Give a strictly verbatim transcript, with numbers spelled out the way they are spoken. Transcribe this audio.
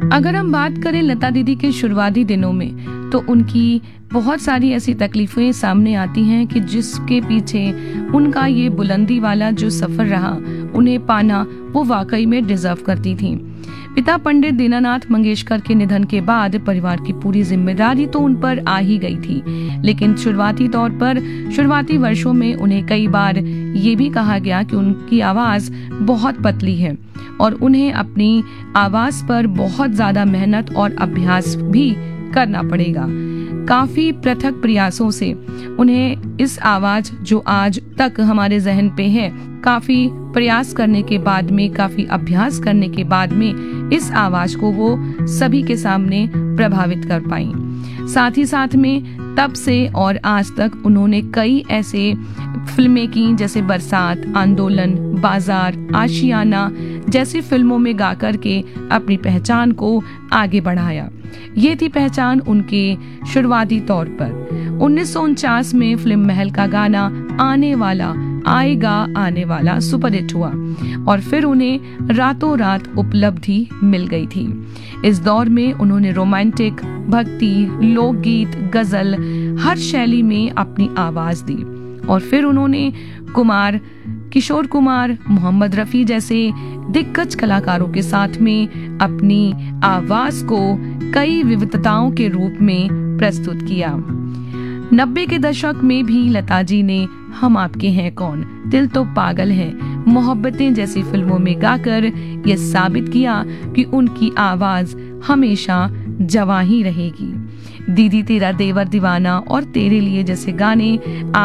अगर हम बात करें लता दीदी के शुरुआती दिनों में, तो उनकी बहुत सारी ऐसी तकलीफें सामने आती हैं कि जिसके पीछे उनका ये बुलंदी वाला जो सफर रहा, उन्हें पाना वो वाकई में डिजर्व करती थी। पिता पंडित दीनानाथ मंगेशकर के निधन के बाद परिवार की पूरी जिम्मेदारी तो उन पर आ ही गई थी, लेकिन शुरुआती तौर पर शुरुआती वर्षों में उन्हें कई बार ये भी कहा गया कि उनकी आवाज बहुत पतली है और उन्हें अपनी आवाज पर बहुत ज्यादा मेहनत और अभ्यास भी करना पड़ेगा। काफी पृथक प्रयासों से उन्हें इस आवाज जो आज तक हमारे जहन पे है, काफी प्रयास करने के बाद में, काफी अभ्यास करने के बाद में इस आवाज को वो सभी के सामने प्रभावित कर पाई। साथ ही साथ में तब से और आज तक उन्होंने कई ऐसे फिल्में की, जैसे बरसात, आंदोलन, बाजार, आशियाना जैसी फिल्मों में गाकर के अपनी पहचान को आगे बढ़ाया। ये थी पहचान उनके शुरुआती तौर पर। उन्नीस सौ उनचास में फिल्म महल का गाना आने वाला आएगा आने वाला सुपरहिट हुआ और फिर उन्हें रातों रात उपलब्धि मिल गई थी। इस दौर में उन्होंने रोमांटिक, भक्ति, लोकगीत, गजल हर शैली में अपनी आवाज दी और फिर उन्होंने कुमार, किशोर कुमार, मोहम्मद रफी जैसे दिग्गज कलाकारों के साथ में अपनी आवाज को कई विविधताओं के रूप में प्रस्तुत किया। नब्बे के दशक में भी लता जी ने हम आपके हैं कौन, दिल तो पागल है, मोहब्बतें जैसी फिल्मों में गाकर ये साबित किया कि उनकी आवाज हमेशा जवां ही रहेगी। दीदी तेरा देवर दीवाना और तेरे लिए जैसे गाने